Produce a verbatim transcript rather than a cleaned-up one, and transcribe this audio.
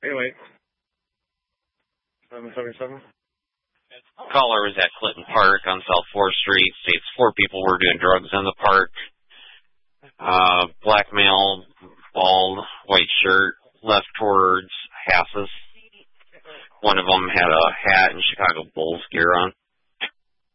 Anyway, seven seventy-seven. Caller was at Clinton Park on South fourth Street. States four people were doing drugs in the park. Uh, black male, bald, white shirt, left towards Hasses. One of them had a hat and Chicago Bulls gear on.